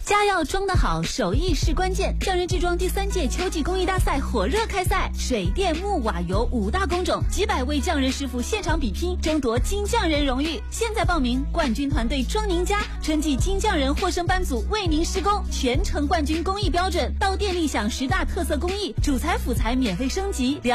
家要装得好，手艺是关键。匠人制装第3届秋季工艺大赛火热开赛，水电木瓦油5大工种，几百位匠人师傅现场比拼，争夺金匠人荣誉。现在报名，冠军团队装您家，春季金匠人获胜班组为您施工，全程冠军工艺标准，到店立享10大特色工艺，主材辅材免费升级。